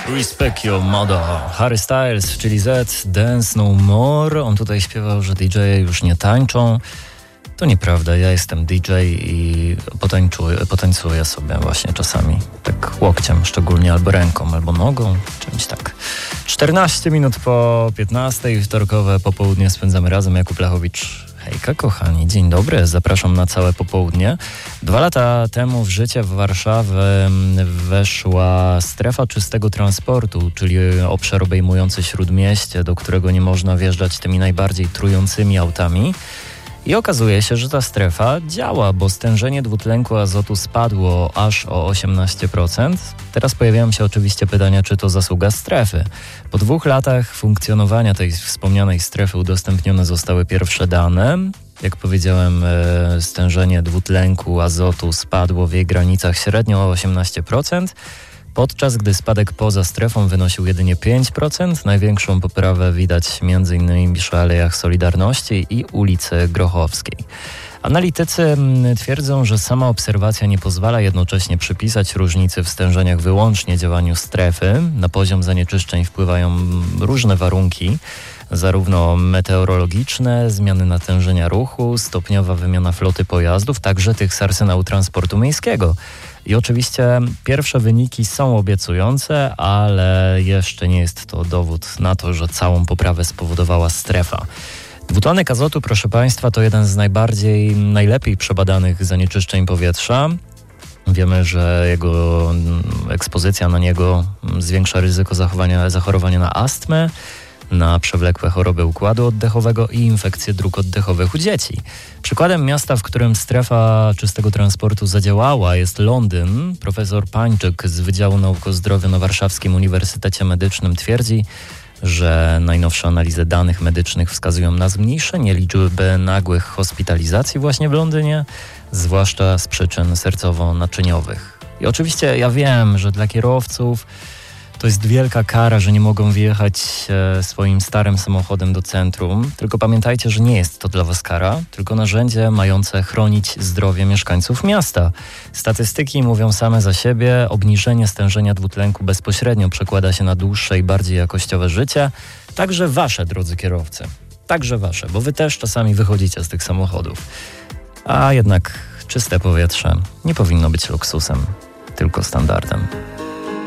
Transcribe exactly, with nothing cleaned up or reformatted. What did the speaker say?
Respect Your Mother. Harry Styles, czyli Z, Dance No More. On tutaj śpiewał, że D J już nie tańczą. To nieprawda, ja jestem D J i potańczuję, potańcuję sobie właśnie czasami. Tak łokciem szczególnie, albo ręką, albo nogą, czymś tak. czternaście minut po piętnastej, wtorkowe popołudnie spędzamy razem. Jakub Lechowicz. Hejka kochani, dzień dobry, zapraszam na całe popołudnie. Dwa lata temu w życie w Warszawie weszła strefa czystego transportu, czyli obszar obejmujący Śródmieście, do którego nie można wjeżdżać tymi najbardziej trującymi autami. I okazuje się, że ta strefa działa, bo stężenie dwutlenku azotu spadło aż o osiemnaście procent. Teraz pojawiają się oczywiście pytania, czy to zasługa strefy. Po dwóch latach funkcjonowania tej wspomnianej strefy udostępnione zostały pierwsze dane. Jak powiedziałem, stężenie dwutlenku azotu spadło w jej granicach średnio o osiemnaście procent. Podczas gdy spadek poza strefą wynosił jedynie pięć procent. Największą poprawę widać m.in. przy Alejach Solidarności i ulicy Grochowskiej. Analitycy twierdzą, że sama obserwacja nie pozwala jednocześnie przypisać różnicy w stężeniach wyłącznie działaniu strefy. Na poziom zanieczyszczeń wpływają różne warunki, zarówno meteorologiczne, zmiany natężenia ruchu, stopniowa wymiana floty pojazdów, także tych z arsenału transportu miejskiego. I oczywiście pierwsze wyniki są obiecujące, ale jeszcze nie jest to dowód na to, że całą poprawę spowodowała strefa. Dwutlenek azotu, proszę Państwa, to jeden z najbardziej, najlepiej przebadanych zanieczyszczeń powietrza. Wiemy, że jego ekspozycja na niego zwiększa ryzyko zachowania, zachorowania na astmę, na przewlekłe choroby układu oddechowego i infekcje dróg oddechowych u dzieci. Przykładem miasta, w którym strefa czystego transportu zadziałała, jest Londyn. Profesor Pańczyk z Wydziału Nauk o Zdrowiu na Warszawskim Uniwersytecie Medycznym twierdzi, że najnowsze analizy danych medycznych wskazują na zmniejszenie liczby nagłych hospitalizacji właśnie w Londynie, zwłaszcza z przyczyn sercowo-naczyniowych. I oczywiście ja wiem, że dla kierowców to jest wielka kara, że nie mogą wjechać e, swoim starym samochodem do centrum. Tylko pamiętajcie, że nie jest to dla was kara, tylko narzędzie mające chronić zdrowie mieszkańców miasta. Statystyki mówią same za siebie. Obniżenie stężenia dwutlenku bezpośrednio przekłada się na dłuższe i bardziej jakościowe życie. Także wasze, drodzy kierowcy. Także wasze, bo wy też czasami wychodzicie z tych samochodów. A jednak czyste powietrze nie powinno być luksusem, tylko standardem.